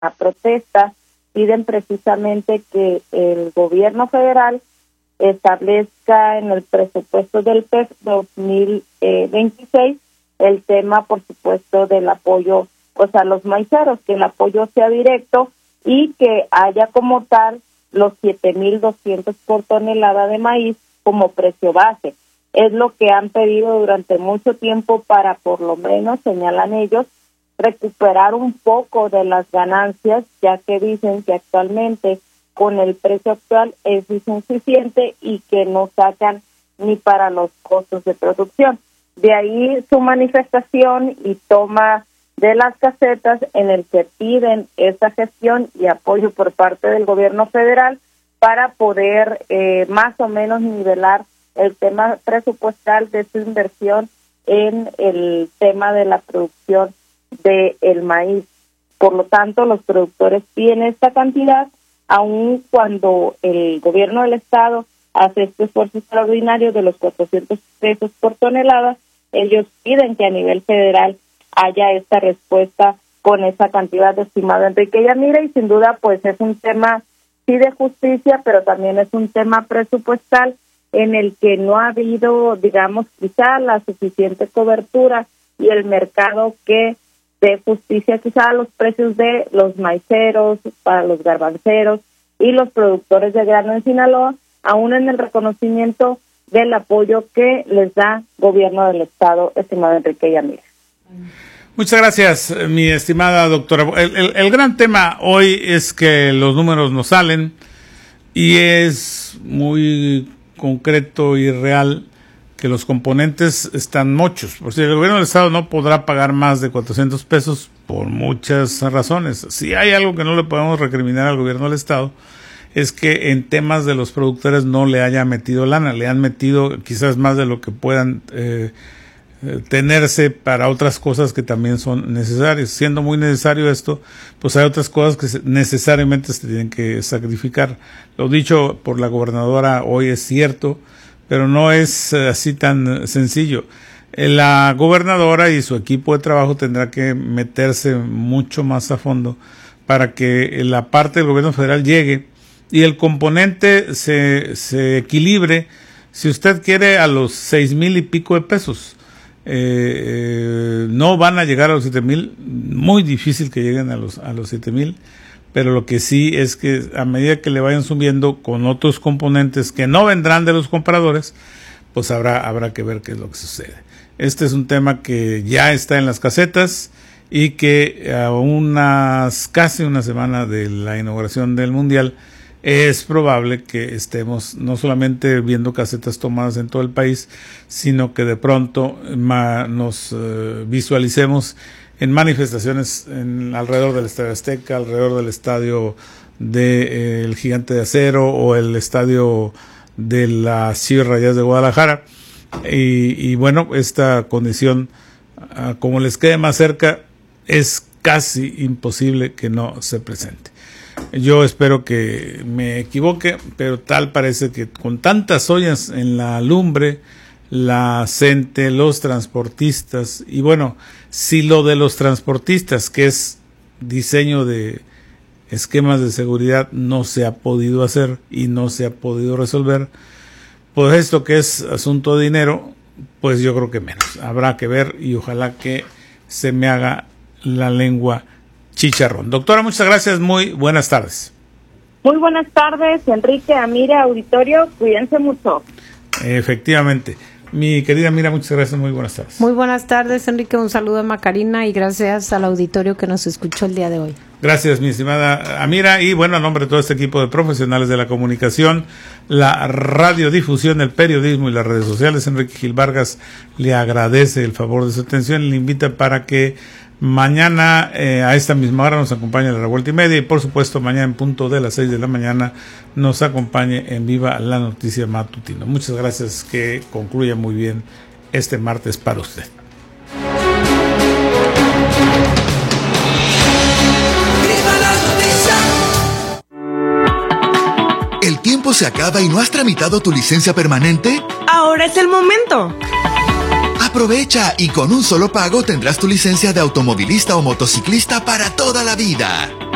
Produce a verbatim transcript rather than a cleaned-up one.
protesta, piden precisamente que el gobierno federal establezca en el presupuesto del P E F dos mil veintiséis el tema, por supuesto, del apoyo pues a los maiceros, que el apoyo sea directo y que haya como tal los siete mil doscientos por tonelada de maíz como precio base. Es lo que han pedido durante mucho tiempo para, por lo menos, señalan ellos, recuperar un poco de las ganancias, ya que dicen que actualmente con el precio actual es insuficiente y que no sacan ni para los costos de producción. De ahí su manifestación y toma de las casetas en el que piden esta gestión y apoyo por parte del gobierno federal para poder eh, más o menos nivelar el tema presupuestal de su inversión en el tema de la producción del maíz. Por lo tanto, los productores piden esta cantidad, aun cuando el gobierno del estado hace este esfuerzo extraordinario de los cuatrocientos pesos por tonelada. Ellos piden que a nivel federal haya esta respuesta con esa cantidad de estimado Enrique Yamira, y sin duda pues es un tema sí de justicia, pero también es un tema presupuestal en el que no ha habido, digamos, quizá la suficiente cobertura y el mercado que dé justicia quizá a los precios de los maiceros, para los garbanceros y los productores de grano en Sinaloa, aún en el reconocimiento del apoyo que les da gobierno del estado, estimado Enrique Yamira. Muchas gracias, mi estimada doctora. El, el, el gran tema hoy es que los números no salen y es muy concreto y real que los componentes están muchos. Por si el gobierno del estado no podrá pagar más de cuatrocientos pesos por muchas razones. Si hay algo que no le podemos recriminar al gobierno del estado es que en temas de los productores no le haya metido lana, le han metido quizás más de lo que puedan eh, tenerse para otras cosas que también son necesarias. Siendo muy necesario esto, pues hay otras cosas que necesariamente se tienen que sacrificar. Lo dicho por la gobernadora hoy es cierto, pero no es así tan sencillo. La gobernadora y su equipo de trabajo tendrá que meterse mucho más a fondo para que la parte del gobierno federal llegue y el componente se, se equilibre, si usted quiere, a los seis mil y pico de pesos. Eh, eh, no van a llegar a los siete mil, muy difícil que lleguen a los a los siete mil, pero lo que sí es que a medida que le vayan subiendo con otros componentes que no vendrán de los compradores, pues habrá habrá que ver qué es lo que sucede. Este es un tema que ya está en las casetas y que a unas casi una semana de la inauguración del Mundial es probable que estemos no solamente viendo casetas tomadas en todo el país, sino que de pronto ma, nos uh, visualicemos en manifestaciones en, alrededor del Estadio Azteca, alrededor del estadio del de, eh, Gigante de Acero o el estadio de la Sierra Rayas de Guadalajara. Y, y bueno, esta condición, uh, como les quede más cerca, es casi imposible que no se presente. Yo espero que me equivoque, pero tal parece que con tantas ollas en la lumbre, la gente, los transportistas, y bueno, si lo de los transportistas, que es diseño de esquemas de seguridad, no se ha podido hacer y no se ha podido resolver, pues esto que es asunto de dinero, pues yo creo que menos. Habrá que ver y ojalá que se me haga la lengua chicharrón. Doctora, muchas gracias, muy buenas tardes. Muy buenas tardes, Enrique, Amira, auditorio, cuídense mucho. Efectivamente. Mi querida Amira, muchas gracias, muy buenas tardes. Muy buenas tardes, Enrique, un saludo a Macarina y gracias al auditorio que nos escuchó el día de hoy. Gracias, mi estimada Amira, y bueno, a nombre de todo este equipo de profesionales de la comunicación, la radiodifusión, el periodismo y las redes sociales, Enrique Gil Vargas le agradece el favor de su atención y le invita para que mañana eh, a esta misma hora nos acompañe a la revuelta y media y por supuesto mañana en punto de las seis de la mañana nos acompañe en viva la noticia matutina. Muchas gracias, que concluya muy bien este martes para usted. ¿El tiempo se acaba y no has tramitado tu licencia permanente? Ahora es el momento. Aprovecha y con un solo pago tendrás tu licencia de automovilista o motociclista para toda la vida.